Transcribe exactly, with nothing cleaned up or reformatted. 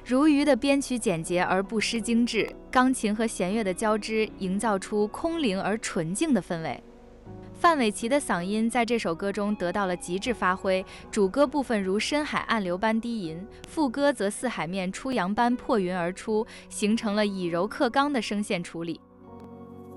如鱼的编曲简洁而不失精致，钢琴和弦乐的交织营造出空灵而纯净的氛围。范玮琪的嗓音在这首歌中得到了极致发挥，主歌部分如深海暗流般低吟，副歌则似海面初扬般破云而出，形成了以柔克刚的声线处理。